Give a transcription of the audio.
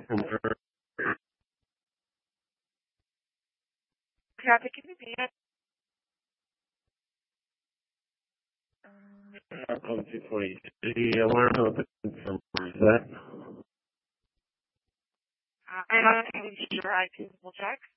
Traffic in the Welcome to 43. I want to know if it's from that. I'm not even sure. I can double check.